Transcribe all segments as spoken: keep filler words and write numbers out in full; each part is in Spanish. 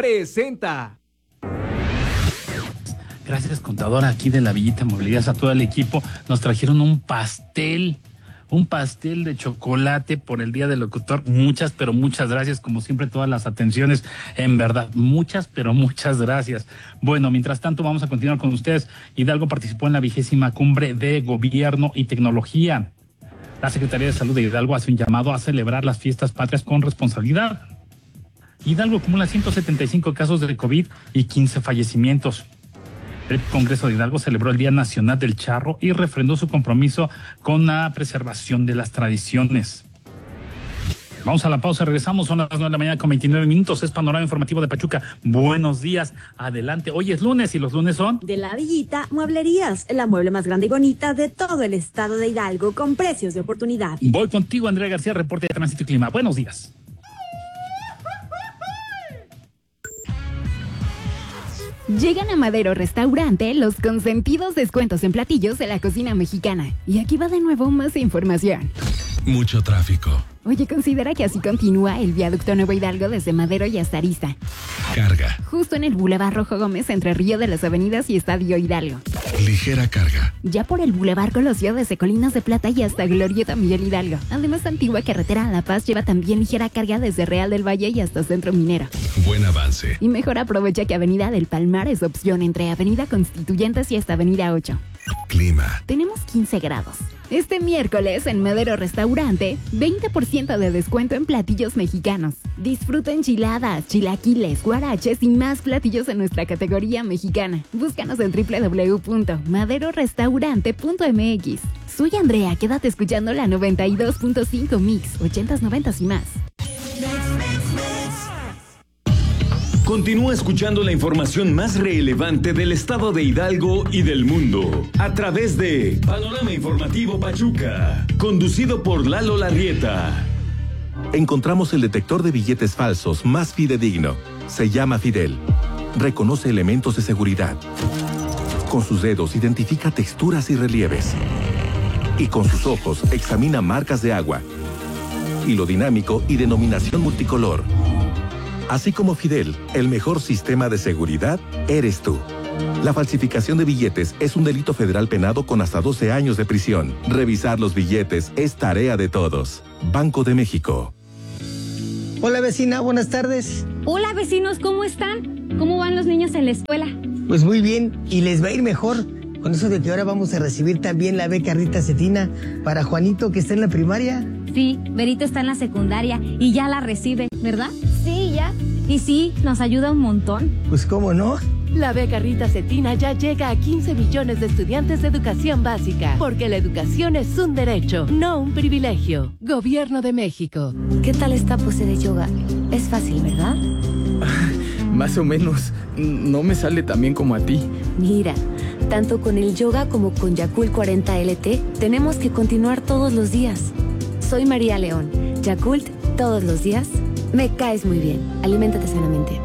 presenta. Gracias, contadora, aquí de la Villita Movilidad, a todo el equipo. Nos trajeron un pastel, un pastel de chocolate por el Día del Locutor. Muchas, pero muchas gracias. Como siempre, todas las atenciones, en verdad, muchas, pero muchas gracias. Bueno, mientras tanto, vamos a continuar con ustedes. Hidalgo participó en la vigésima cumbre de Gobierno y Tecnología. La Secretaría de Salud de Hidalgo hace un llamado a celebrar las fiestas patrias con responsabilidad. Hidalgo acumula ciento setenta y cinco casos de COVID y quince fallecimientos. El Congreso de Hidalgo celebró el Día Nacional del Charro y refrendó su compromiso con la preservación de las tradiciones. Vamos a la pausa, regresamos, son las nueve de la mañana con veintinueve minutos, es Panorama Informativo de Pachuca. Buenos días, adelante. Hoy es lunes y los lunes son... De la Villita Mueblerías, la mueble más grande y bonita de todo el estado de Hidalgo, con precios de oportunidad. Voy contigo, Andrea García, reporte de Tránsito y Clima. Buenos días. Llegan a Madero Restaurante los consentidos descuentos en platillos de la cocina mexicana. Y aquí va de nuevo más información. Mucho tráfico. Oye, considera que así continúa el viaducto Nuevo Hidalgo desde Madero y hasta Arista. Carga. Justo en el Boulevard Rojo Gómez entre Río de las Avenidas y Estadio Hidalgo. Ligera carga. Ya por el Boulevard Colosio desde Colinas de Plata y hasta Glorieta Miguel Hidalgo. Además, Antigua Carretera a La Paz lleva también ligera carga desde Real del Valle y hasta Centro Minero. Buen avance. Y mejor aprovecha que Avenida del Palmar es opción entre Avenida Constituyentes y hasta Avenida ocho. Clima. Tenemos quince grados. Este miércoles en Madero Restaurante, veinte por ciento de descuento en platillos mexicanos. Disfruta enchiladas, chilaquiles, guaraches y más platillos en nuestra categoría mexicana. Búscanos en doble u doble u doble u punto madero restaurante punto m x. Soy Andrea, quédate escuchando la noventa y dos punto cinco Mix, ochentas, noventas y más. Continúa escuchando la información más relevante del estado de Hidalgo y del mundo a través de Panorama Informativo Pachuca, conducido por Lalo Larrieta. Encontramos el detector de billetes falsos más fidedigno. Se llama Fidel. Reconoce elementos de seguridad. Con sus dedos identifica texturas y relieves. Y con sus ojos examina marcas de agua, hilo dinámico y denominación multicolor. Así como Fidel, el mejor sistema de seguridad eres tú. La falsificación de billetes es un delito federal penado con hasta doce años de prisión. Revisar los billetes es tarea de todos. Banco de México. Hola vecina, buenas tardes. Hola vecinos, ¿cómo están? ¿Cómo van los niños en la escuela? Pues muy bien, y les va a ir mejor. Con eso de que ahora vamos a recibir también la beca Rita Cetina para Juanito, que está en la primaria. Sí, Berito está en la secundaria y ya la recibe, ¿verdad? Sí, ya. Y sí, nos ayuda un montón. Pues cómo no. La beca Rita Cetina ya llega a quince millones de estudiantes de educación básica, porque la educación es un derecho, no un privilegio. Gobierno de México. ¿Qué tal esta pose de yoga? Es fácil, ¿verdad? Más o menos. No me sale tan bien como a ti. Mira, tanto con el yoga como con Yakult cuarenta L T, tenemos que continuar todos los días. Soy María León. Yakult, todos los días. Me caes muy bien. Aliméntate sanamente.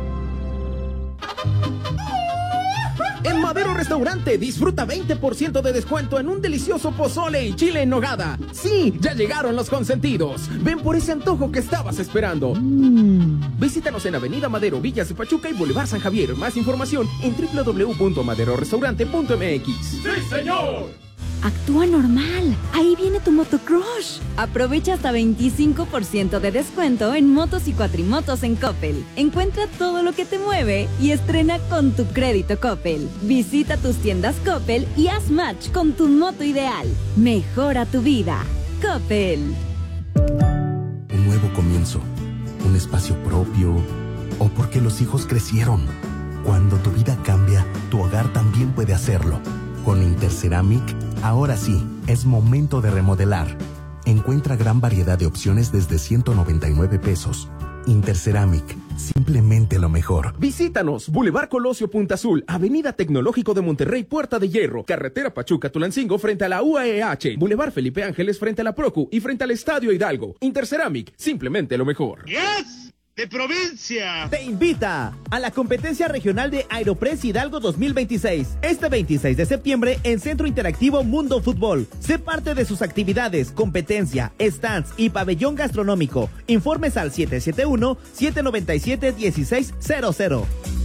En Madero Restaurante disfruta veinte por ciento de descuento en un delicioso pozole y chile en nogada. Sí, ya llegaron los consentidos. Ven por ese antojo que estabas esperando. Mm. Visítanos en Avenida Madero, Villas de Pachuca y Boulevard San Javier. Más información en doble u doble u doble u punto madero restaurante punto m x. ¡Sí, señor! Actúa normal. Ahí viene tu motocrush. Aprovecha hasta veinticinco por ciento de descuento en motos y cuatrimotos en Coppel. Encuentra todo lo que te mueve y estrena con tu crédito Coppel. Visita tus tiendas Coppel y haz match con tu moto ideal. Mejora tu vida. Coppel. Un nuevo comienzo. Un espacio propio. O porque los hijos crecieron. Cuando tu vida cambia, tu hogar también puede hacerlo. Con Interceramic, ahora sí, es momento de remodelar. Encuentra gran variedad de opciones desde ciento noventa y nueve pesos. Interceramic, simplemente lo mejor. Visítanos, Boulevard Colosio Punta Azul, Avenida Tecnológico de Monterrey, Puerta de Hierro, Carretera Pachuca-Tulancingo frente a la U A E H, Boulevard Felipe Ángeles frente a la Procu y frente al Estadio Hidalgo. Interceramic, simplemente lo mejor. Yes. de provincia. Te invita a la competencia regional de Aeropress Hidalgo dos mil veintiséis. Este veintiséis de septiembre en Centro Interactivo Mundo Fútbol. Sé parte de sus actividades, competencia, stands y pabellón gastronómico. Informes al siete siete uno, siete nueve siete, uno seis cero cero.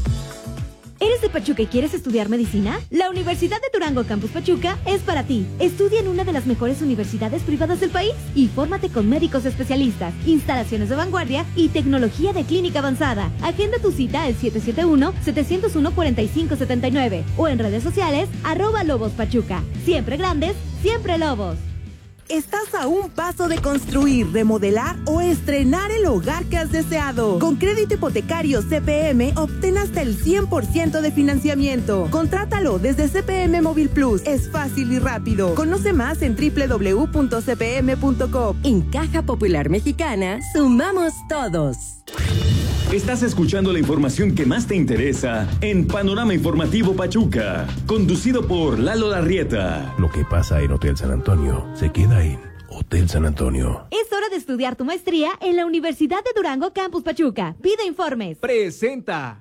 ¿Eres de Pachuca y quieres estudiar medicina? La Universidad de Durango Campus Pachuca es para ti. Estudia en una de las mejores universidades privadas del país y fórmate con médicos especialistas, instalaciones de vanguardia y tecnología de clínica avanzada. Agenda tu cita al siete siete uno, siete cero uno, cuatro cinco siete nueve o en redes sociales arroba Lobos Pachuca. Siempre grandes, siempre Lobos. Estás a un paso de construir, remodelar o estrenar el hogar que has deseado. Con crédito hipotecario C P M, obtén hasta el cien por ciento de financiamiento. Contrátalo desde C P M Móvil Plus. Es fácil y rápido. Conoce más en doble u doble u doble u punto c p m punto com. En Caja Popular Mexicana, sumamos todos. Estás escuchando la información que más te interesa en Panorama Informativo Pachuca, conducido por Lalo Larrieta. Lo que pasa en Hotel San Antonio se queda en Hotel San Antonio. Es hora de estudiar tu maestría en la Universidad de Durango Campus Pachuca. Pide informes. Presenta.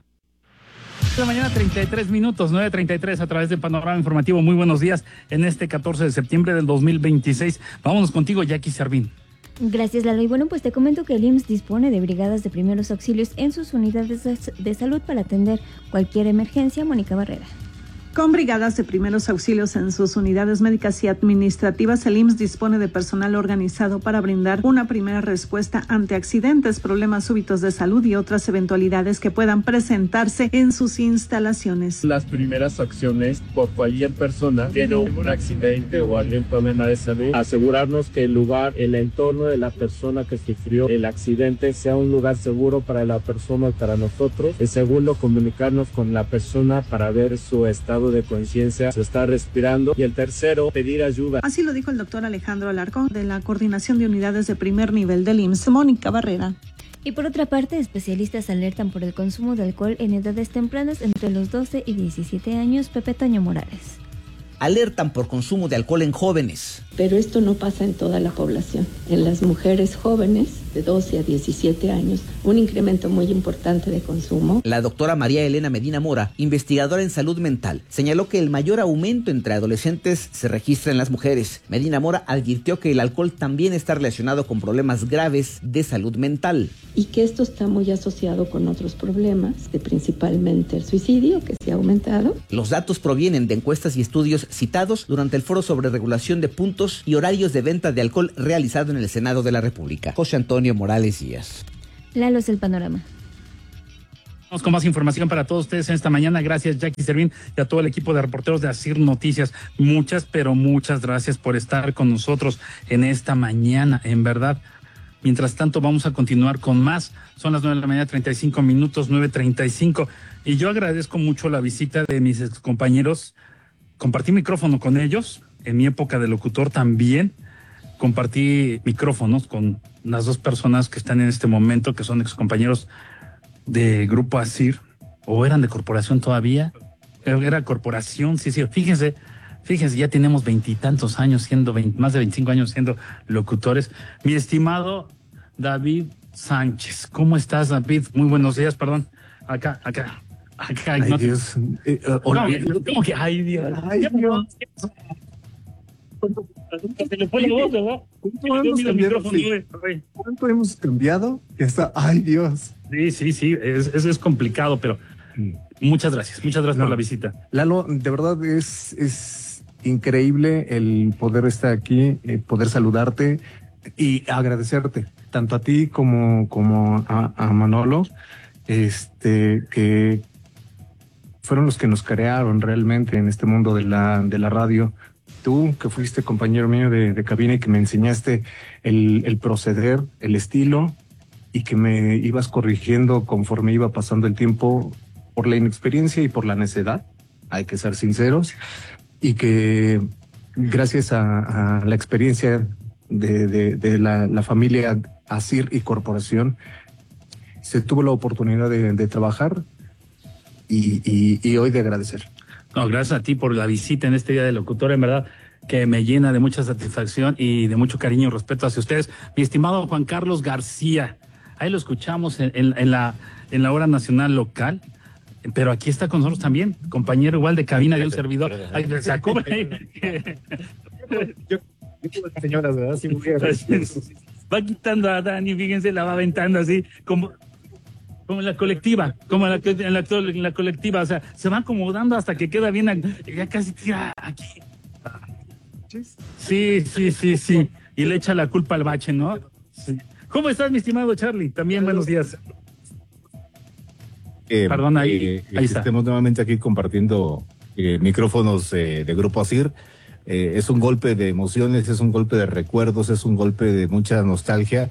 De la mañana, treinta y tres minutos, nueve treinta y tres a través de Panorama Informativo. Muy buenos días en este catorce de septiembre del dos mil veintiséis. Vámonos contigo, Jackie Servín. Gracias, Lalo. Y bueno, pues te comento que el I M S S dispone de brigadas de primeros auxilios en sus unidades de, de salud para atender cualquier emergencia. Mónica Barrera. Con brigadas de primeros auxilios en sus unidades médicas y administrativas, el I M S S dispone de personal organizado para brindar una primera respuesta ante accidentes, problemas súbitos de salud y otras eventualidades que puedan presentarse en sus instalaciones. Las primeras acciones por cualquier persona tiene un accidente o algún problema de salud, asegurarnos que el lugar, el entorno de la persona que sufrió el accidente sea un lugar seguro para la persona y para nosotros. El segundo, comunicarnos con la persona para ver su estado de conciencia, se está respirando. Y el tercero, pedir ayuda. Así lo dijo el doctor Alejandro Alarcón de la Coordinación de Unidades de Primer Nivel del I M S S, Mónica Barrera. Y por otra parte, especialistas alertan por el consumo de alcohol en edades tempranas entre los doce y diecisiete años. Pepe Toño Morales. Alertan por consumo de alcohol en jóvenes. Pero esto no pasa en toda la población. En las mujeres jóvenes de doce a diecisiete años, un incremento muy importante de consumo. La doctora María Elena Medina Mora, investigadora en salud mental, señaló que el mayor aumento entre adolescentes se registra en las mujeres. Medina Mora advirtió que el alcohol también está relacionado con problemas graves de salud mental. Y que esto está muy asociado con otros problemas, de principalmente el suicidio, que se ha aumentado. Los datos provienen de encuestas y estudios citados durante el foro sobre regulación de puntos y horarios de venta de alcohol realizado en el Senado de la República. José Antonio Morales Díaz. Lalo es el panorama. Vamos con más información para todos ustedes en esta mañana. Gracias, Jackie Servín, y a todo el equipo de reporteros de Asir Noticias. Muchas, pero muchas gracias por estar con nosotros en esta mañana, en verdad. Mientras tanto, vamos a continuar con más. Son las nueve de la mañana, treinta y cinco minutos, nueve treinta y cinco. Y yo agradezco mucho la visita de mis excompañeros. Compartí micrófono con ellos, en mi época de locutor también. Compartí micrófonos con las dos personas que están en este momento, que son excompañeros de Grupo Asir, o eran de corporación todavía. Era corporación, sí, sí. Fíjense, fíjense, ya tenemos veintitantos años siendo, veinte, más de veinticinco años siendo locutores. Mi estimado David Sánchez, ¿cómo estás, David? Muy buenos días, perdón. Acá, acá. Acá, ay, no, Dios. Eh, uh, no, ¿cómo que ay, Dios? Ay, Dios. Se le fue la voz, ¿verdad? ¿Cuánto hemos cambiado? Sí. ¿Cuánto hemos cambiado? Que está, ay, Dios. Sí, sí, sí, es, es, es complicado, pero muchas gracias, muchas gracias no, por la visita. Lalo, de verdad es, es increíble el poder estar aquí, eh, poder saludarte y agradecerte, tanto a ti como, como a, a Manolo, este, que fueron los que nos crearon realmente en este mundo de la, de la radio. Tú, que fuiste compañero mío de, de cabina y que me enseñaste el, el proceder, el estilo, y que me ibas corrigiendo conforme iba pasando el tiempo por la inexperiencia y por la necedad, hay que ser sinceros, y que gracias a, a la experiencia de, de, de la, la familia Asir y Corporación, se tuvo la oportunidad de, de trabajar y, y, y hoy de agradecer. No, gracias a ti por la visita en este día de locutor, en verdad que me llena de mucha satisfacción y de mucho cariño y respeto hacia ustedes. Mi estimado Juan Carlos García, ahí lo escuchamos en, en, en la en la hora nacional local, pero aquí está con nosotros también, compañero igual de cabina de un servidor. Ay, se sacó. Yo, señoras, ¿verdad? Sí, muy bien. Va quitando a Dani, fíjense, la va aventando así, como, como en la colectiva, como en la, en, la, en la colectiva, o sea, se va acomodando hasta que queda bien, ya casi tira aquí. Sí, sí, sí, sí, y le echa la culpa al bache, ¿no? Sí. ¿Cómo estás, mi estimado Charlie? También buenos días. Eh, Perdón, ahí, eh, ahí está. Estemos nuevamente aquí compartiendo eh, micrófonos eh, de Grupo ASIR. Eh, es un golpe de emociones, es un golpe de recuerdos, es un golpe de mucha nostalgia.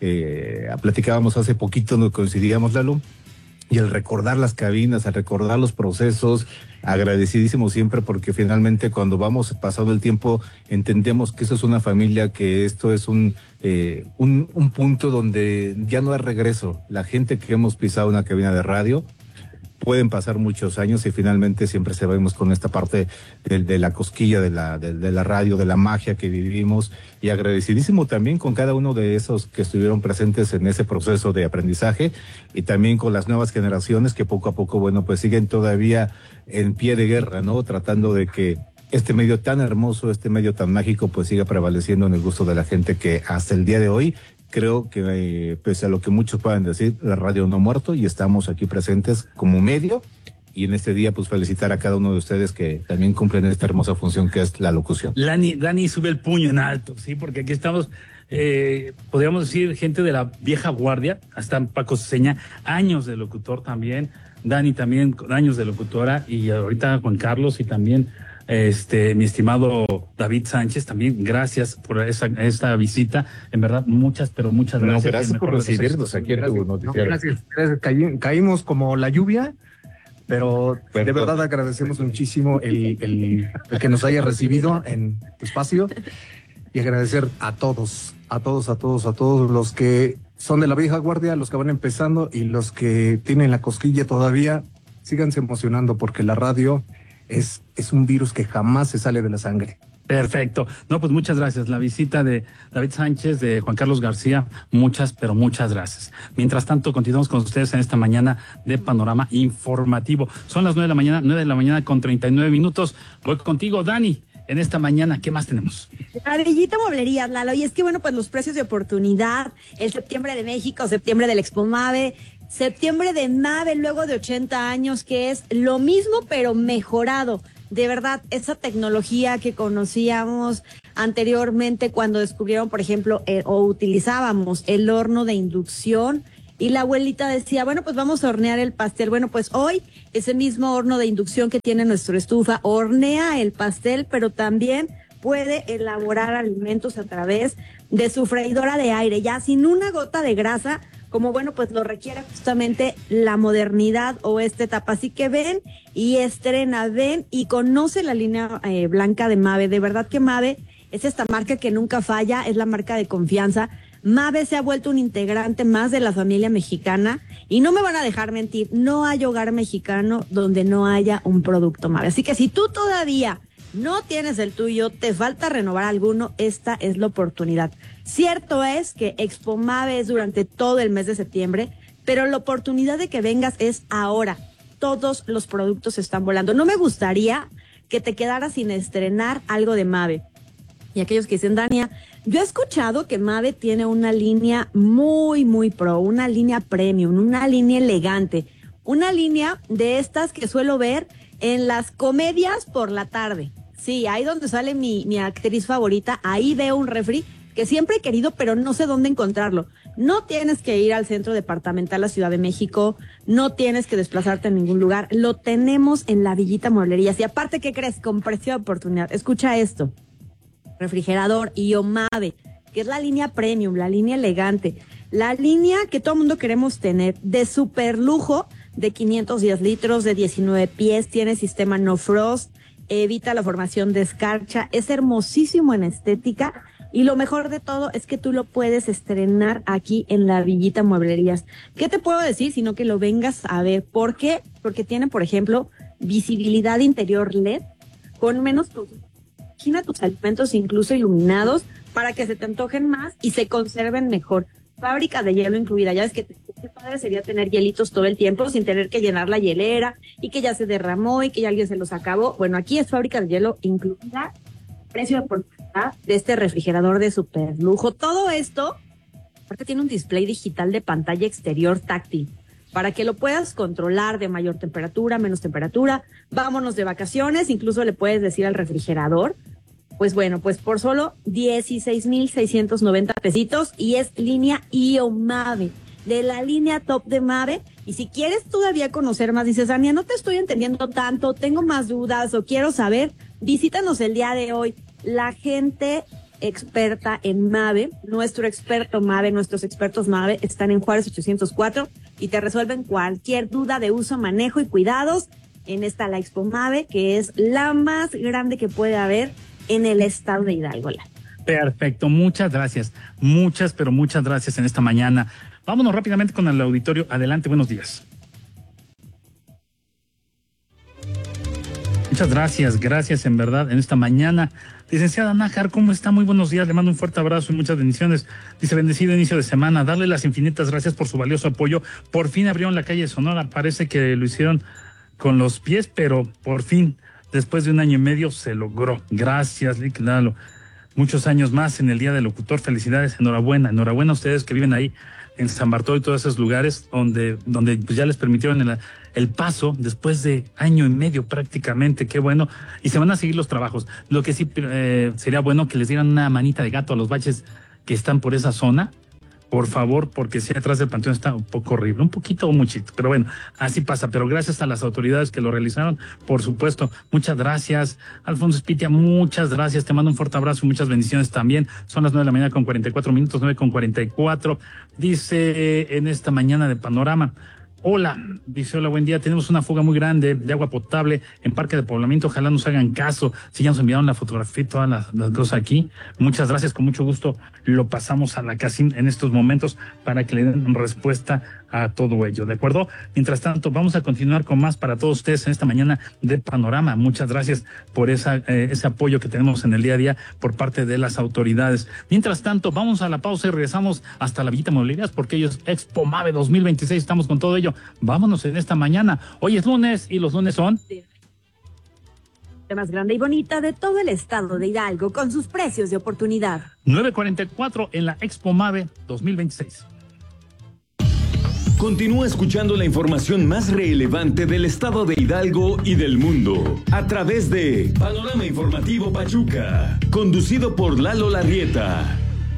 Eh, platicábamos hace poquito, nos coincidíamos, Lalo, y al recordar las cabinas, al recordar los procesos, agradecidísimo siempre, porque finalmente cuando vamos pasando el tiempo entendemos que eso es una familia, que esto es un, eh, un, un punto donde ya no hay regreso. La gente que hemos pisado una cabina de radio, pueden pasar muchos años y finalmente siempre se vemos con esta parte de, de la cosquilla de la, de, de la radio, de la magia que vivimos, y agradecidísimo también con cada uno de esos que estuvieron presentes en ese proceso de aprendizaje, y también con las nuevas generaciones que poco a poco, bueno, pues siguen todavía en pie de guerra, ¿no? Tratando de que este medio tan hermoso, este medio tan mágico, pues siga prevaleciendo en el gusto de la gente, que hasta el día de hoy creo que, eh, pese a lo que muchos puedan decir, la radio no ha muerto y estamos aquí presentes como medio. Y en este día, pues felicitar a cada uno de ustedes que también cumplen esta hermosa función que es la locución. Dani, Dani sube el puño en alto, sí, porque aquí estamos, eh, podríamos decir, gente de la vieja guardia, hasta Paco Ceseña, años de locutor también, Dani también, años de locutora, y ahorita Juan Carlos y también Este, mi estimado David Sánchez, también gracias por esa, esta visita. En verdad, muchas, pero muchas gracias. No, gracias por recibirnos aquí en tu noticiero. Gracias, gracias. Caí, caímos como la lluvia, pero Perdón. de verdad agradecemos muchísimo el, el, el que nos haya recibido en tu espacio, y agradecer a todos, a todos, a todos, a todos los que son de la vieja guardia, los que van empezando y los que tienen la cosquilla todavía. Síganse emocionando, porque la radio Es, es un virus que jamás se sale de la sangre. Perfecto. No, pues muchas gracias. La visita de David Sánchez, de Juan Carlos García, muchas, pero muchas gracias. Mientras tanto, continuamos con ustedes en esta mañana de Panorama Informativo. Son las nueve de la mañana, nueve de la mañana con treinta y nueve minutos. Voy contigo, Dani, en esta mañana. ¿Qué más tenemos? La Bellita Mueblerías, Lalo. Y es que, bueno, pues los precios de oportunidad, el septiembre de México, septiembre del Expo Mave, septiembre de Mave, luego de ochenta años, que es lo mismo pero mejorado. De verdad, esa tecnología que conocíamos anteriormente cuando descubrieron, por ejemplo, eh, o utilizábamos el horno de inducción, y la abuelita decía, bueno, pues vamos a hornear el pastel. Bueno, pues hoy ese mismo horno de inducción que tiene nuestra estufa hornea el pastel, pero también puede elaborar alimentos a través de su freidora de aire, ya sin una gota de grasa, como bueno, pues lo requiere justamente la modernidad o esta etapa. Así que ven y estrena, ven y conoce la línea eh, blanca de Mave. De verdad que Mave es esta marca que nunca falla, es la marca de confianza. Mave se ha vuelto un integrante más de la familia mexicana, y no me van a dejar mentir, no hay hogar mexicano donde no haya un producto Mave. Así que si tú todavía no tienes el tuyo, te falta renovar alguno, esta es la oportunidad. Cierto es que Expo Mave es durante todo el mes de septiembre, pero la oportunidad de que vengas es ahora. Todos los productos están volando. No me gustaría que te quedaras sin estrenar algo de Mave. Y aquellos que dicen, Dania, yo he escuchado que Mave tiene una línea muy, muy pro, una línea premium, una línea elegante, una línea de estas que suelo ver en las comedias por la tarde. Sí, ahí donde sale mi, mi actriz favorita, ahí veo un refri que siempre he querido, pero no sé dónde encontrarlo. No tienes que ir al centro departamental, la Ciudad de México, no tienes que desplazarte a ningún lugar, lo tenemos en la Villita Mueblerías. Y aparte, ¿qué crees? Con precio de oportunidad. Escucha esto. Refrigerador Iomave, que es la línea premium, la línea elegante, la línea que todo el mundo queremos tener, de super lujo, de quinientos diez litros, de diecinueve pies, tiene sistema no frost, evita la formación de escarcha, es hermosísimo en estética, y lo mejor de todo es que tú lo puedes estrenar aquí en la Villita Mueblerías. ¿Qué te puedo decir? Sino que lo vengas a ver. ¿Por qué? Porque tiene, por ejemplo, visibilidad interior L E D con menos luz. Imagina tus alimentos incluso iluminados para que se te antojen más y se conserven mejor. fábrica de hielo incluida. Ya ves que qué padre sería tener hielitos todo el tiempo sin tener que llenar la hielera y que ya se derramó y que ya alguien se los acabó. Bueno, aquí es fábrica de hielo incluida, precio de oportunidad de este refrigerador de super lujo. Todo esto, porque tiene un display digital de pantalla exterior táctil, para que lo puedas controlar de mayor temperatura, menos temperatura. Vámonos de vacaciones, incluso le puedes decir al refrigerador. Pues bueno, pues por solo dieciséis mil seiscientos noventa pesitos y es línea I O Mave, de la línea top de Mave. Y si quieres todavía conocer más, dices, Ania, no te estoy entendiendo tanto, tengo más dudas o quiero saber, visítanos el día de hoy. La gente experta en Mave, nuestro experto Mave, nuestros expertos Mave están en Juárez ochocientos cuatro y te resuelven cualquier duda de uso, manejo y cuidados en esta la Expo Mave, que es la más grande que puede haber en el estado de Hidalgo. Perfecto, muchas gracias, muchas, pero muchas gracias en esta mañana. Vámonos rápidamente con el auditorio. Adelante, buenos días. Muchas gracias, gracias en verdad en esta mañana. Licenciada Nájar, ¿cómo está? Muy buenos días, le mando un fuerte abrazo y muchas bendiciones. Dice, bendecido inicio de semana, darle las infinitas gracias por su valioso apoyo. Por fin abrieron la calle Sonora, parece que lo hicieron con los pies, pero por fin, después de un año y medio, se logró. Gracias, Lick Lalo. Muchos años más en el Día del Locutor, felicidades, enhorabuena, enhorabuena a ustedes que viven ahí en San Bartolo y todos esos lugares donde, donde pues ya les permitieron el, el paso después de año y medio prácticamente, qué bueno, y se van a seguir los trabajos. Lo que sí eh, sería bueno que les dieran una manita de gato a los baches que están por esa zona, por favor, porque si atrás del panteón está un poco horrible, un poquito o muchito, pero bueno, así pasa, pero gracias a las autoridades que lo realizaron, por supuesto, muchas gracias, Alfonso Espitia, muchas gracias, te mando un fuerte abrazo y muchas bendiciones también. Son las nueve de la mañana con cuarenta y cuatro minutos, nueve con cuarenta y cuatro, dice en esta mañana de Panorama, hola, dice, hola, buen día, tenemos una fuga muy grande de agua potable en Parque de Poblamiento, ojalá nos hagan caso, si ya nos enviaron la fotografía y todas las, las cosas aquí, muchas gracias, con mucho gusto lo pasamos a la CACIM en estos momentos para que le den respuesta a todo ello, ¿de acuerdo? Mientras tanto, vamos a continuar con más para todos ustedes en esta mañana de Panorama. Muchas gracias por esa, eh, ese apoyo que tenemos en el día a día por parte de las autoridades. Mientras tanto, vamos a la pausa y regresamos hasta la Villita Mobiliarias porque ellos Expo Mave dos mil veintiséis, estamos con todo ello. Vámonos en esta mañana. Hoy es lunes y los lunes son... La más grande y bonita de todo el estado de Hidalgo con sus precios de oportunidad. nueve cuarenta y cuatro en la Expo Mave dos mil veintiséis. Continúa escuchando la información más relevante del estado de Hidalgo y del mundo a través de Panorama Informativo Pachuca, conducido por Lalo Larrieta.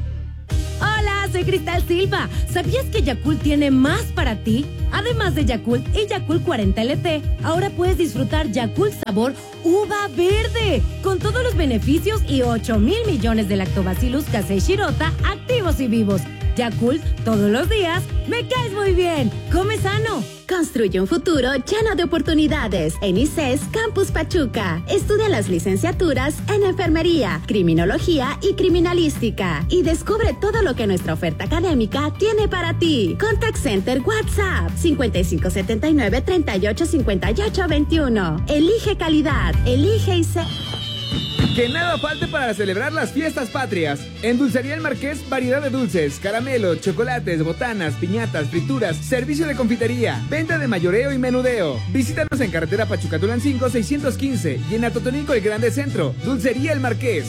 Hola, soy Cristal Silva. ¿Sabías que Yakult tiene más para ti? Además de Yakult y Yakult cuarenta L T, ahora puedes disfrutar Yakult sabor uva verde, con todos los beneficios y ocho mil millones de lactobacillus casei shirota activos y vivos. Yakult, todos los días, me caes muy bien. Come sano. Construye un futuro lleno de oportunidades en I C E S Campus Pachuca. Estudia las licenciaturas en Enfermería, Criminología y Criminalística. Y descubre todo lo que nuestra oferta académica tiene para ti. Contact Center WhatsApp cincuenta y cinco setenta y nueve treinta y ocho cincuenta y ocho veintiuno. Elige calidad. Elige I C E S. Que nada falte para celebrar las fiestas patrias. En Dulcería El Marqués, variedad de dulces, caramelos, chocolates, botanas, piñatas, frituras, servicio de confitería, venta de mayoreo y menudeo. Visítanos en carretera Pachuca-Tulancingo seiscientos quince y en Atotonilco El Grande Centro. Dulcería El Marqués.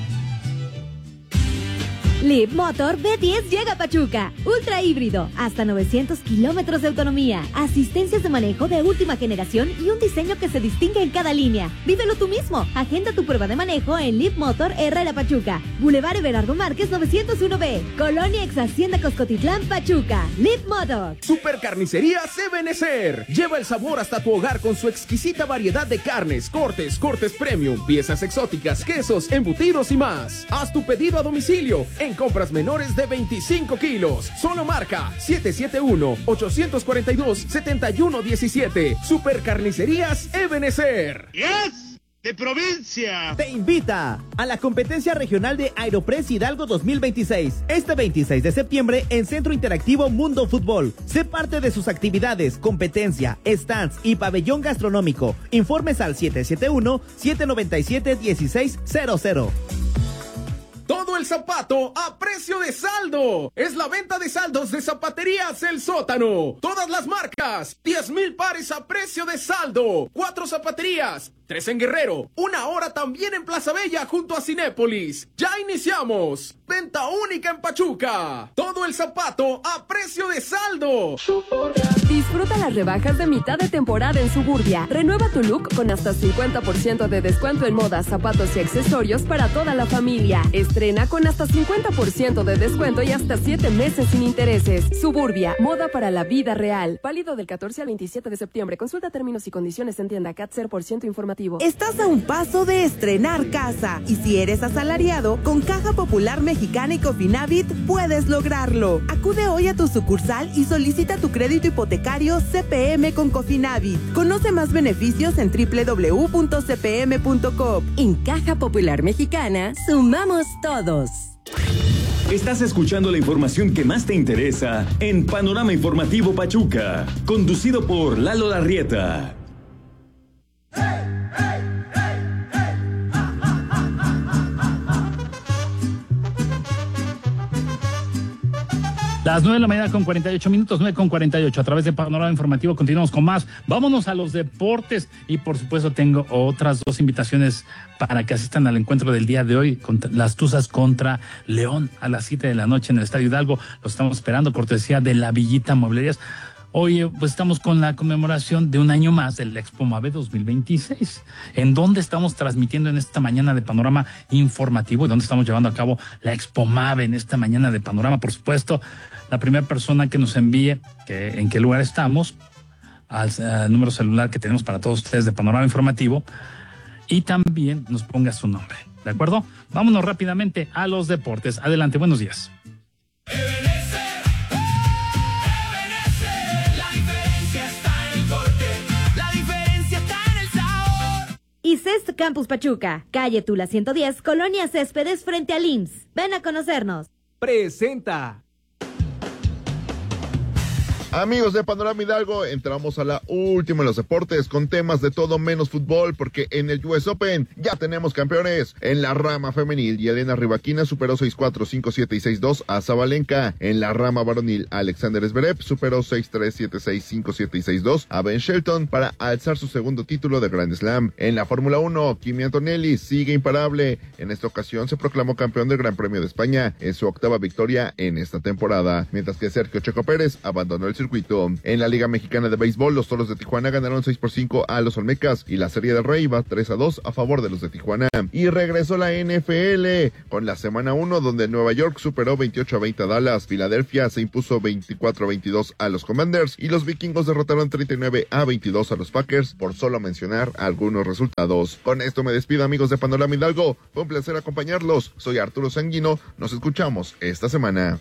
Leap Motor B diez llega a Pachuca. Ultra híbrido, hasta novecientos kilómetros de autonomía, asistencias de manejo de última generación y un diseño que se distingue en cada línea. Vívelo tú mismo. Agenda tu prueba de manejo en Leap Motor Herrera Pachuca. Boulevard Everardo Márquez novecientos uno B. Colonia Ex Hacienda Coscotitlán, Pachuca. Leap Motor. Super Carnicerías Ebenezer. Lleva el sabor hasta tu hogar con su exquisita variedad de carnes, cortes, cortes premium, piezas exóticas, quesos, embutidos y más. Haz tu pedido a domicilio en compras menores de veinticinco kilos. Solo marca siete siete uno, ocho cuatro dos, siete uno uno siete. Super Carnicerías Ebenezer. ¡Yes! ¡De provincia! Te invita a la competencia regional de Aeropress Hidalgo dos mil veintiséis. Este veintiséis de septiembre en Centro Interactivo Mundo Fútbol. Sé parte de sus actividades, competencia, stands y pabellón gastronómico. Informes al siete siete uno, siete nueve siete, uno seis cero cero. Todo el el zapato a precio de saldo. Es la venta de saldos de Zapaterías El Sótano. Todas las marcas, diez mil pares a precio de saldo. Cuatro zapaterías, tres en Guerrero, una ahora también en Plaza Bella junto a Cinépolis. ¡Ya iniciamos! Venta única en Pachuca. Todo el zapato a precio de saldo. Disfruta las rebajas de mitad de temporada en Suburbia. Renueva tu look con hasta cincuenta por ciento de descuento en moda, zapatos y accesorios para toda la familia. Estrena con hasta cincuenta por ciento de descuento y hasta siete meses sin intereses. Suburbia, moda para la vida real. Válido del catorce al veintisiete de septiembre. Consulta términos y condiciones en tienda. C A T cero por ciento informativo. Estás a un paso de estrenar casa. Y si eres asalariado, con Caja Popular Mexicana y Cofinavit puedes lograrlo. Acude hoy a tu sucursal y solicita tu crédito hipotecario C P M con Cofinavit. Conoce más beneficios en doble u doble u doble u punto c p m punto com. En Caja Popular Mexicana, sumamos todos. Estás escuchando la información que más te interesa en Panorama Informativo Pachuca, conducido por Lalo Larrieta. Las nueve de la mañana con cuarenta y ocho minutos, nueve con cuarenta y ocho. A través de Panorama Informativo continuamos con más. Vámonos a los deportes y por supuesto tengo otras dos invitaciones para que asistan al encuentro del día de hoy, contra las Tuzas contra León a las siete de la noche en el Estadio Hidalgo. Los estamos esperando, cortesía de La Villita Mueblerías. Hoy pues estamos con la conmemoración de un año más del Expo Mave dos mil veintiséis, en donde estamos transmitiendo en esta mañana de Panorama Informativo y donde estamos llevando a cabo la Expo Mave en esta mañana de Panorama. Por supuesto, la primera persona que nos envíe que, en qué lugar estamos, al, al número celular que tenemos para todos ustedes de Panorama Informativo, y también nos ponga su nombre, ¿de acuerdo? Vámonos rápidamente a los deportes. Adelante, buenos días. Y C E S Campus Pachuca, calle Tula ciento diez, Colonia Céspedes frente al I M S S. Ven a conocernos. Presenta. Amigos de Panorama Hidalgo, entramos a la última de los deportes con temas de todo menos fútbol, porque en el U S Open ya tenemos campeones. En la rama femenil, Yelena Rivaquina superó seis cuatro, cinco siete y seis dos a Zabalenka. En la rama varonil, Alexander Zverev superó seis tres, siete seis, cinco siete y seis dos a Ben Shelton para alzar su segundo título de Grand Slam. En la Fórmula uno, Kimi Antonelli sigue imparable. En esta ocasión se proclamó campeón del Gran Premio de España en su octava victoria en esta temporada, mientras que Sergio Checo Pérez abandonó el circuito. En la Liga Mexicana de Béisbol, los Toros de Tijuana ganaron seis por cinco a los Olmecas y la Serie del Rey va tres a dos a favor de los de Tijuana. Y regresó la N F L con la semana uno, donde Nueva York superó veintiocho a veinte a Dallas, Filadelfia se impuso veinticuatro a veintidós a los Commanders y los Vikingos derrotaron treinta y nueve a veintidós a los Packers, por solo mencionar algunos resultados. Con esto me despido, amigos de Panorama Hidalgo, fue un placer acompañarlos. Soy Arturo Sanguino, nos escuchamos esta semana.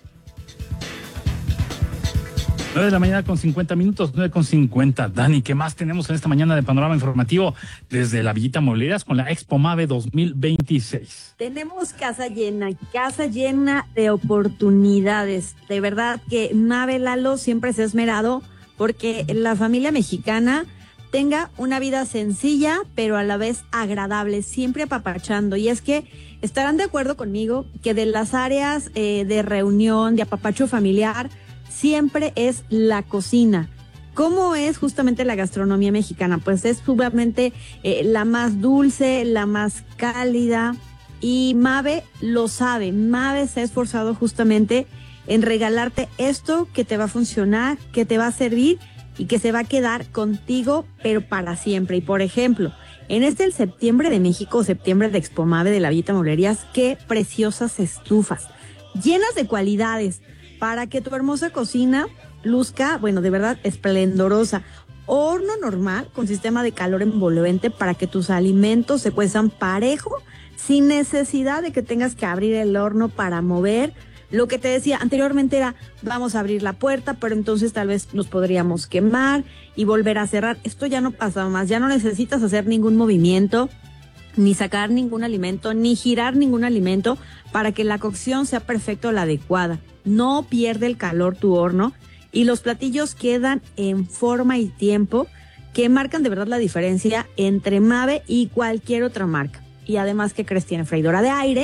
nueve de la mañana con cincuenta minutos, nueve con cincuenta. Dani, ¿qué más tenemos en esta mañana de Panorama Informativo desde la Villita Mueblerías con la Expo Mave dos mil veintiséis? Tenemos casa llena, casa llena de oportunidades. De verdad que Mave, Lalo, siempre se ha esmerado porque la familia mexicana tenga una vida sencilla, pero a la vez agradable, siempre apapachando. Y es que estarán de acuerdo conmigo que de las áreas eh, de reunión, de apapacho familiar, siempre es la cocina. ¿Cómo es justamente la gastronomía mexicana? Pues es sumamente eh, la más dulce, la más cálida, y Mave lo sabe. Mave se ha esforzado justamente en regalarte esto que te va a funcionar, que te va a servir y que se va a quedar contigo, pero para siempre. Y por ejemplo, en este el septiembre de México, septiembre de Expo Mave de la Villita Mueblerías, qué preciosas estufas, llenas de cualidades, para que tu hermosa cocina luzca, bueno, de verdad, esplendorosa. Horno normal con sistema de calor envolvente para que tus alimentos se cuezan parejo, sin necesidad de que tengas que abrir el horno para mover. Lo que te decía anteriormente era, vamos a abrir la puerta, pero entonces tal vez nos podríamos quemar y volver a cerrar. Esto ya no pasa más, ya no necesitas hacer ningún movimiento, ni sacar ningún alimento, ni girar ningún alimento para que la cocción sea perfecta o la adecuada. No pierde el calor tu horno y los platillos quedan en forma y tiempo que marcan de verdad la diferencia entre Mave y cualquier otra marca. Y además, ¿qué crees? Tiene freidora de aire,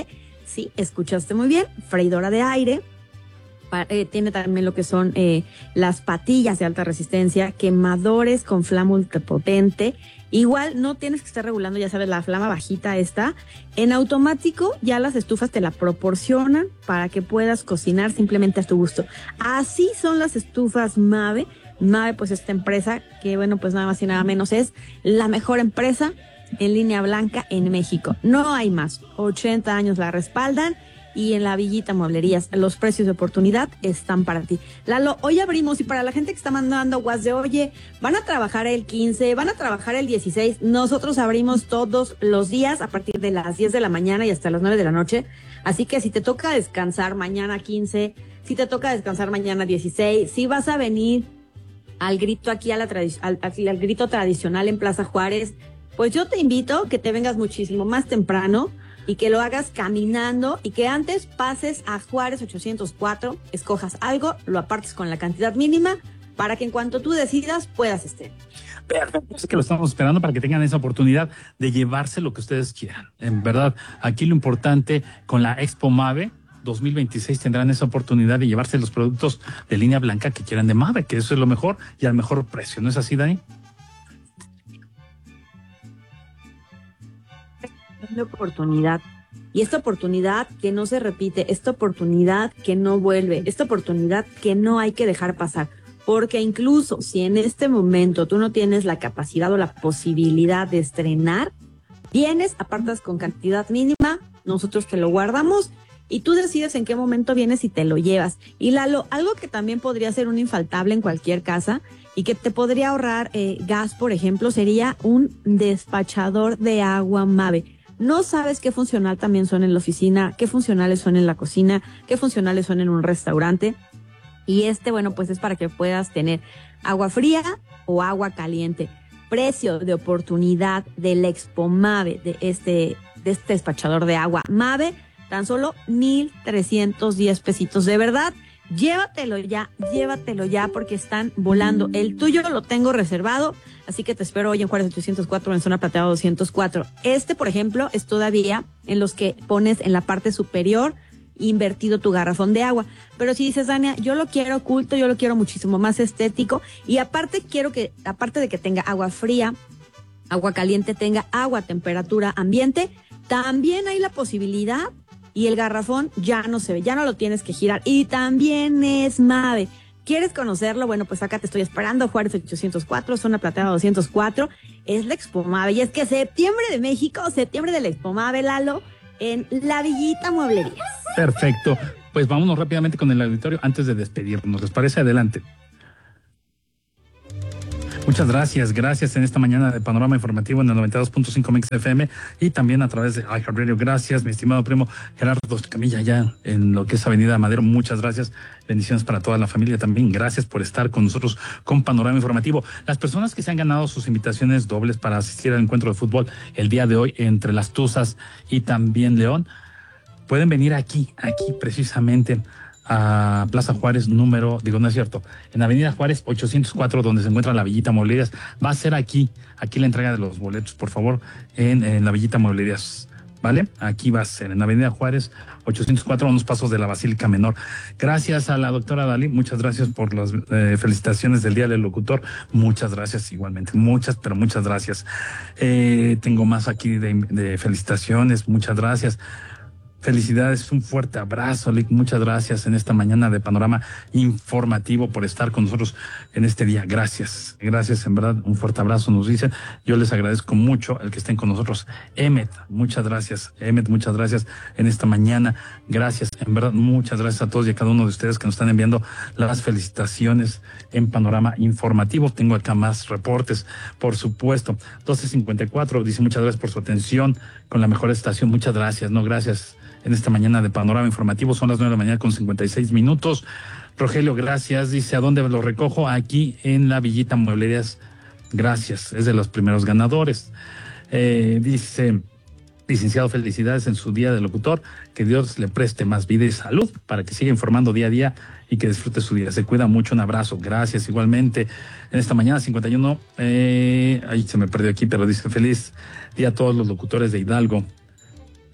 Sí, escuchaste muy bien, freidora de aire. Pa- eh, tiene también lo que son eh, las patillas de alta resistencia, quemadores con flama ultrapotente. Igual no tienes que estar regulando, ya sabes, la flama bajita esta. En automático ya las estufas te la proporcionan para que puedas cocinar simplemente a tu gusto. Así son las estufas Mave. Mave, pues esta empresa que, bueno, pues nada más y nada menos es la mejor empresa en línea blanca en México. No hay más. ochenta años la respaldan. Y en la Villita Mueblerías, los precios de oportunidad están para ti. Lalo, hoy abrimos, y para la gente que está mandando guas de, oye, van a trabajar el quince, van a trabajar el dieciséis, nosotros abrimos todos los días a partir de las diez de la mañana y hasta las nueve de la noche. Así que si te toca descansar mañana quince, si te toca descansar mañana dieciséis, si vas a venir al grito aquí a la tradi- al, al, al grito tradicional en Plaza Juárez, pues yo te invito que te vengas muchísimo más temprano y que lo hagas caminando y que antes pases a Juárez ochocientos cuatro, escojas algo, lo apartes con la cantidad mínima para que en cuanto tú decidas puedas estar. Perfecto, es que lo estamos esperando para que tengan esa oportunidad de llevarse lo que ustedes quieran. En verdad, aquí lo importante con la Expo Mave dos mil veintiséis tendrán esa oportunidad de llevarse los productos de línea blanca que quieran de Mave, que eso es lo mejor y al mejor precio. ¿No es así, Dani? Una oportunidad. Y esta oportunidad que no se repite, esta oportunidad que no vuelve, esta oportunidad que no hay que dejar pasar. Porque incluso si en este momento tú no tienes la capacidad o la posibilidad de estrenar, vienes, apartas con cantidad mínima, nosotros te lo guardamos y tú decides en qué momento vienes y te lo llevas. Y Lalo, algo que también podría ser un infaltable en cualquier casa y que te podría ahorrar eh, gas, por ejemplo, sería un despachador de agua Mave. No sabes qué funcional también son en la oficina, qué funcionales son en la cocina, qué funcionales son en un restaurante. Y este, bueno, pues es para que puedas tener agua fría o agua caliente. Precio de oportunidad del Expo Mave, de este, de este despachador de agua Mave, tan solo mil trescientos diez pesitos. De verdad, llévatelo ya, llévatelo ya porque están volando. El tuyo lo tengo reservado, así que te espero hoy en Juárez ochocientos cuatro, en Zona Plateada doscientos cuatro. Este, por ejemplo, es todavía en los que pones en la parte superior invertido tu garrafón de agua. Pero si dices, Dania, yo lo quiero oculto, yo lo quiero muchísimo más estético y aparte quiero que, aparte de que tenga agua fría, agua caliente, tenga agua a temperatura ambiente, también hay la posibilidad y el garrafón ya no se ve, ya no lo tienes que girar y también es Mave. ¿Quieres conocerlo? Bueno, pues acá te estoy esperando, Juárez ochocientos cuatro, Zona Plateada doscientos cuatro, es la Expo Mave. Y es que septiembre de México, septiembre de la Expo Mave, Lalo, en la Villita Mueblerías. Perfecto. Pues vámonos rápidamente con el auditorio antes de despedirnos. ¿Les parece? Adelante. Muchas gracias, gracias en esta mañana de Panorama Informativo en el noventa y dos punto cinco Mix F M y también a través de iHeartRadio. Gracias, mi estimado primo Gerardo Camilla, ya en lo que es Avenida Madero. Muchas gracias, bendiciones para toda la familia también. Gracias por estar con nosotros con Panorama Informativo. Las personas que se han ganado sus invitaciones dobles para asistir al encuentro de fútbol el día de hoy entre las Tuzas y también León, pueden venir aquí, aquí precisamente a Plaza Juárez número, digo, no es cierto, en Avenida Juárez ochocientos cuatro, donde se encuentra la Villita Mueblerías. Va a ser aquí, aquí la entrega de los boletos, por favor, en, en la Villita Mueblerías, ¿vale? Aquí va a ser, en Avenida Juárez ochocientos cuatro, a unos pasos de la Basílica Menor. Gracias a la doctora Dalí, muchas gracias por las eh, felicitaciones del Día del Locutor. Muchas gracias igualmente, muchas, pero muchas gracias. Eh, tengo más aquí de, de felicitaciones, muchas gracias. Felicidades, un fuerte abrazo, Lick. Muchas gracias en esta mañana de Panorama Informativo por estar con nosotros en este día. Gracias, gracias, en verdad, un fuerte abrazo, nos dicen. Yo les agradezco mucho el que estén con nosotros. Emmet, muchas gracias. Emmet, muchas gracias en esta mañana. Gracias, en verdad, muchas gracias a todos y a cada uno de ustedes que nos están enviando las felicitaciones en Panorama Informativo. Tengo acá más reportes, por supuesto. doce cincuenta y cuatro, dice muchas gracias por su atención con la mejor estación. Muchas gracias, no, gracias. En esta mañana de Panorama Informativo son las nueve de la mañana con cincuenta y seis minutos. Rogelio, gracias. Dice, ¿a dónde lo recojo? Aquí en la Villita Mueblerías. Gracias, es de los primeros ganadores. Eh, dice, licenciado, felicidades en su día de locutor. Que Dios le preste más vida y salud para que siga informando día a día y que disfrute su día. Se cuida mucho, un abrazo. Gracias igualmente. En esta mañana cincuenta y uno, eh, ahí se me perdió aquí, pero dice, feliz día a todos los locutores de Hidalgo.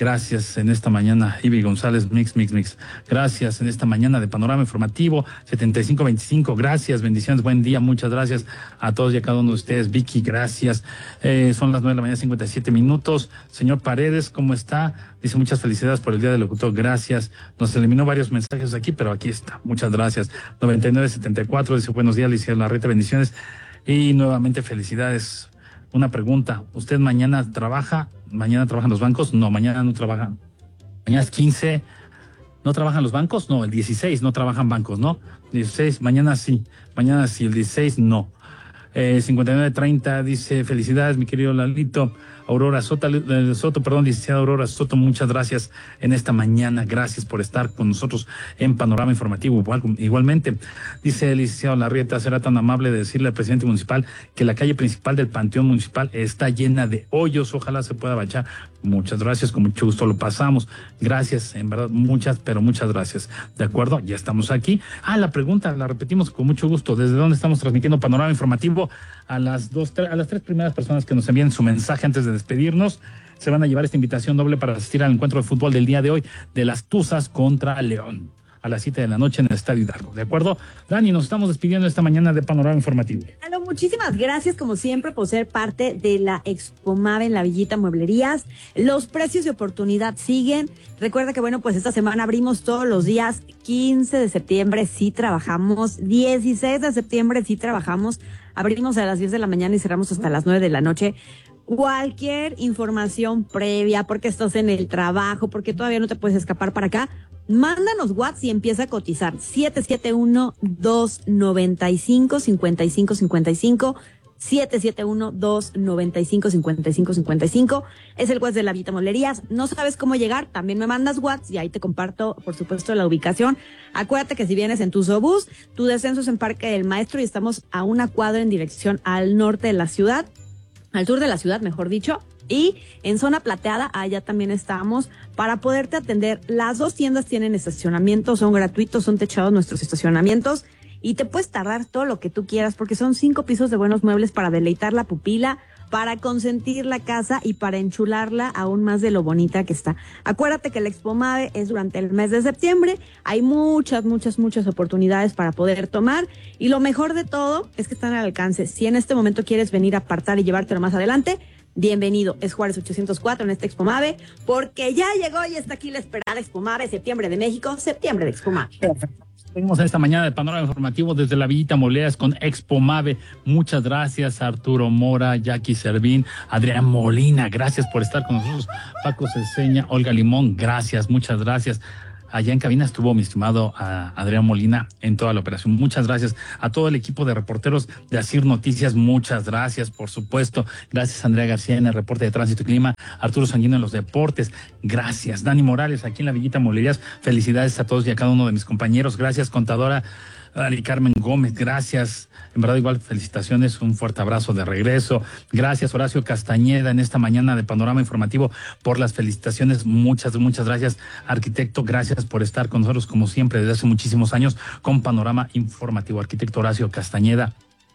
Gracias en esta mañana, Ivy González, mix, mix, mix. Gracias en esta mañana de Panorama Informativo, setenta y cinco veinticinco. Gracias, bendiciones, buen día, muchas gracias a todos y a cada uno de ustedes. Vicky, gracias. Eh, son las nueve de la mañana, cincuenta y siete minutos. Señor Paredes, ¿cómo está? Dice muchas felicidades por el Día del Locutor, gracias. Nos eliminó varios mensajes aquí, pero aquí está, muchas gracias. noventa y nueve setenta y cuatro, dice buenos días, Alicia Larreta, bendiciones. Y nuevamente felicidades. Una pregunta, ¿usted mañana trabaja? ¿Mañana trabajan los bancos? No, mañana no trabajan. Mañana es quince. ¿No trabajan los bancos? No, el dieciséis no trabajan bancos, ¿no? dieciséis, mañana sí. Mañana sí, el dieciséis no. Eh, cincuenta y nueve treinta dice, felicidades, mi querido Lalito. Aurora Soto, eh, Soto, perdón, licenciada Aurora Soto, muchas gracias en esta mañana. Gracias por estar con nosotros en Panorama Informativo. Igual, igualmente, dice el licenciado Larrieta, será tan amable de decirle al presidente municipal que la calle principal del Panteón Municipal está llena de hoyos. Ojalá se pueda bachar. Muchas gracias, con mucho gusto lo pasamos. Gracias, en verdad, muchas, pero muchas gracias. De acuerdo, ya estamos aquí. Ah, la pregunta la repetimos con mucho gusto. ¿Desde dónde estamos transmitiendo Panorama Informativo? A las dos, a las tres primeras personas que nos envíen su mensaje antes de despedirnos, se van a llevar esta invitación doble para asistir al encuentro de fútbol del día de hoy de las Tuzas contra León a las siete de la noche en el Estadio Hidalgo. ¿De acuerdo? Dani, nos estamos despidiendo esta mañana de Panorama Informativo. Aló, muchísimas gracias como siempre por ser parte de la Expomave en la Villita Mueblerías. Los precios de oportunidad siguen. Recuerda que bueno, pues esta semana abrimos todos los días. quince de septiembre sí trabajamos, dieciséis de septiembre sí trabajamos. Abrimos a las diez de la mañana y cerramos hasta las nueve de la noche. Cualquier información previa, porque estás en el trabajo, porque todavía no te puedes escapar para acá, mándanos WhatsApp y empieza a cotizar. siete siete uno, dos nueve cinco, cinco cinco cinco cinco. siete siete uno, dos nueve cinco, cinco cinco cinco cinco. Es el WhatsApp de la Villita Mueblerías. No sabes cómo llegar, también me mandas WhatsApp y ahí te comparto, por supuesto, la ubicación. Acuérdate que si vienes en tu Sobús, tu descenso es en Parque del Maestro y estamos a una cuadra en dirección al norte de la ciudad, al sur de la ciudad, mejor dicho. Y en Zona Plateada, allá también estamos para poderte atender. Las dos tiendas tienen estacionamiento, son gratuitos, son techados nuestros estacionamientos. Y te puedes tardar todo lo que tú quieras porque son cinco pisos de buenos muebles para deleitar la pupila, para consentir la casa y para enchularla aún más de lo bonita que está. Acuérdate que la Expomave es durante el mes de septiembre. Hay muchas, muchas, muchas oportunidades para poder tomar. Y lo mejor de todo es que están al alcance. Si en este momento quieres venir a apartar y llevártelo más adelante, bienvenido. Es Juárez ochocientos cuatro en esta Expomave, porque ya llegó y está aquí la esperada Expomave, septiembre de México, septiembre de Expomave. Seguimos en esta mañana de Panorama Informativo desde la Villita Mueblerías con Expomave. Muchas gracias a Arturo Mora, Jackie Servín, Adrián Molina, gracias por estar con nosotros. Paco Ceseña, Olga Limón, gracias, muchas gracias. Allá en cabina estuvo mi estimado uh, Adrián Molina en toda la operación. Muchas gracias a todo el equipo de reporteros de Asir Noticias. Muchas gracias, por supuesto. Gracias a Andrea García en el reporte de Tránsito y Clima. Arturo Sanguino en los deportes. Gracias. Dani Morales aquí en la Villita Mueblerías. Felicidades a todos y a cada uno de mis compañeros. Gracias, contadora Ari Carmen Gómez, gracias. En verdad, igual, felicitaciones, un fuerte abrazo de regreso. Gracias, Horacio Castañeda, en esta mañana de Panorama Informativo, por las felicitaciones. Muchas, muchas gracias, arquitecto. Gracias por estar con nosotros, como siempre, desde hace muchísimos años, con Panorama Informativo. Arquitecto Horacio Castañeda.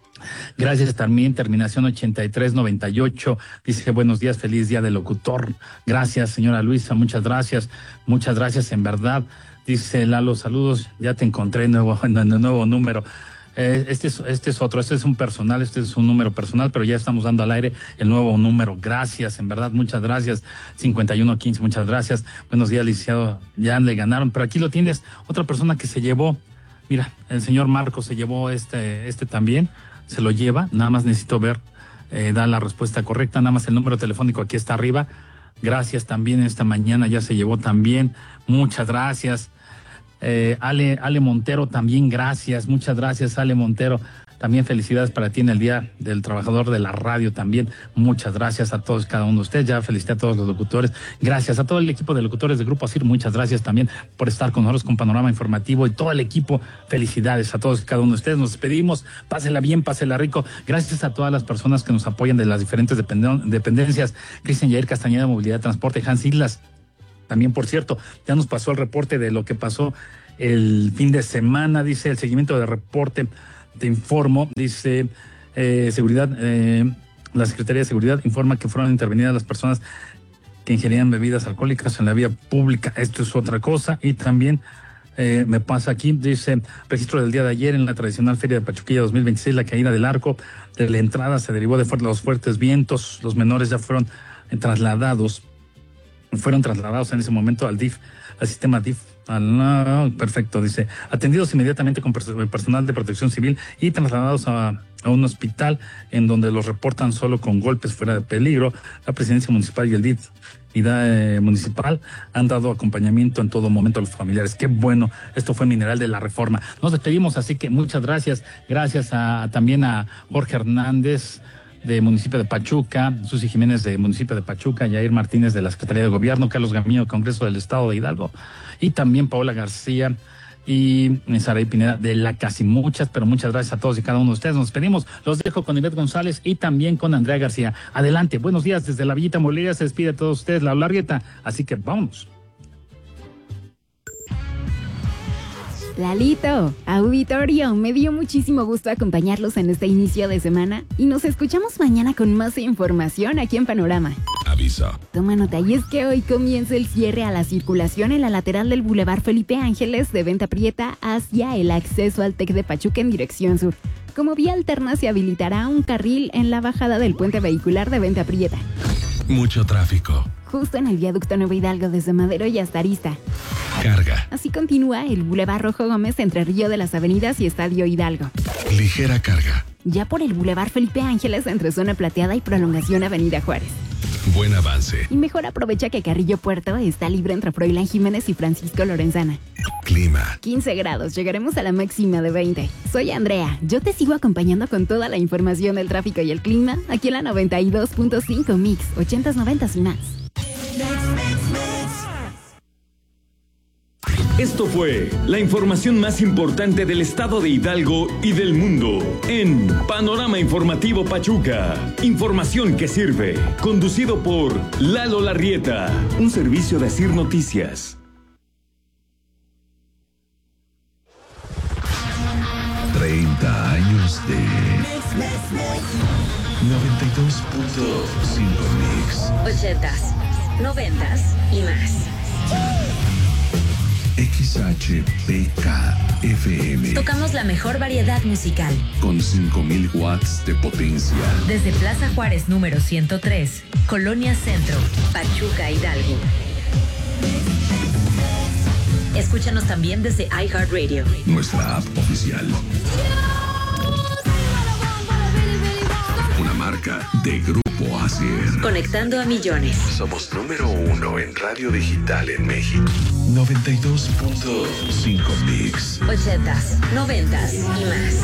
Gracias también, terminación ochenta y tres noventa y ocho, dice buenos días, feliz día del locutor. Gracias, señora Luisa, muchas gracias, muchas gracias, en verdad. Dice Lalo, saludos, ya te encontré nuevo, en el nuevo número. Eh, este, es, este es otro, este es un personal, este es un número personal, pero ya estamos dando al aire el nuevo número. Gracias, en verdad, muchas gracias. cincuenta y uno quince, muchas gracias. Buenos días, licenciado, ya le ganaron, pero aquí lo tienes, otra persona que se llevó, mira, el señor Marco se llevó este, este también, se lo lleva, nada más necesito ver, eh, da la respuesta correcta, nada más el número telefónico aquí está arriba. Gracias también, esta mañana ya se llevó también, muchas gracias. Eh, Ale, Ale Montero también, gracias, muchas gracias, Ale Montero. También felicidades para ti en el Día del Trabajador de la Radio también. Muchas gracias a todos, cada uno de ustedes. Ya felicité a todos los locutores. Gracias a todo el equipo de locutores de Grupo Asir. Muchas gracias también por estar con nosotros con Panorama Informativo y todo el equipo. Felicidades a todos, cada uno de ustedes. Nos despedimos. Pásela bien, pásela rico. Gracias a todas las personas que nos apoyan de las diferentes dependen- dependencias. Cristian Yair Castañeda, Movilidad, Transporte, Hans Islas. También, por cierto, ya nos pasó el reporte de lo que pasó el fin de semana. Dice el seguimiento de reporte. Te informo, dice eh, seguridad, eh, la Secretaría de Seguridad informa que fueron intervenidas las personas que ingerían bebidas alcohólicas en la vía pública. Esto es otra cosa. Y también eh, me pasa aquí, dice, registro del día de ayer en la tradicional Feria de Pachuquilla dos mil veintiséis, la caída del arco de la entrada se derivó de fuer- los fuertes vientos. Los menores ya fueron eh, trasladados, fueron trasladados en ese momento al D I F, al sistema D I F. Ah, perfecto, dice, atendidos inmediatamente con pers- personal de protección civil y trasladados a, a un hospital en donde los reportan solo con golpes fuera de peligro. La presidencia municipal y el D I F y eh, municipal han dado acompañamiento en todo momento a los familiares. Qué bueno, esto fue Mineral de la Reforma. Nos despedimos, así que muchas gracias, gracias a, también a Jorge Hernández de municipio de Pachuca, Susi Jiménez de municipio de Pachuca, Yair Martínez de la Secretaría de Gobierno, Carlos Gamillo, Congreso del Estado de Hidalgo, y también Paola García y Saraí Pineda de la Casi. Muchas, pero muchas gracias a todos y cada uno de ustedes. Nos despedimos, los dejo con Ivette González y también con Andrea García. Adelante, buenos días, desde la Villita Molería se despide a todos ustedes la Largueta, así que vámonos. Lalito, auditorio, me dio muchísimo gusto acompañarlos en este inicio de semana y nos escuchamos mañana con más información aquí en Panorama. Aviso. Toma nota, y es que hoy comienza el cierre a la circulación en la lateral del Boulevard Felipe Ángeles de Venta Prieta hacia el acceso al TEC de Pachuca en dirección sur. Como vía alterna se habilitará un carril en la bajada del puente vehicular de Venta Prieta. Mucho tráfico. Justo en el viaducto Nuevo Hidalgo desde Madero y hasta Arista. Carga. Así continúa el Boulevard Rojo Gómez entre Río de las Avenidas y Estadio Hidalgo. Ligera carga. Ya por el Boulevard Felipe Ángeles entre Zona Plateada y Prolongación Avenida Juárez. Buen avance. Y mejor aprovecha que Carrillo Puerto está libre entre Froilán Jiménez y Francisco Lorenzana. Clima. quince grados, llegaremos a la máxima de veinte. Soy Andrea, yo te sigo acompañando con toda la información del tráfico y el clima aquí en la noventa y dos punto cinco Mix, ochentas, noventas y más. Esto fue la información más importante del estado de Hidalgo y del mundo en Panorama Informativo Pachuca. Información que sirve. Conducido por Lalo Larrieta, un servicio de Asir Noticias. treinta años de noventa y dos punto cinco Mix. Ochentas, noventas y más. X H P K F M. Tocamos la mejor variedad musical. Con cinco mil watts de potencia. Desde Plaza Juárez número ciento tres, Colonia Centro, Pachuca, Hidalgo. Escúchanos también desde iHeartRadio. Nuestra app oficial. Una marca de Grupo Asir. Conectando a millones. Somos número uno en radio digital en México. noventa y dos punto cinco Mix. Ochentas, noventas y más.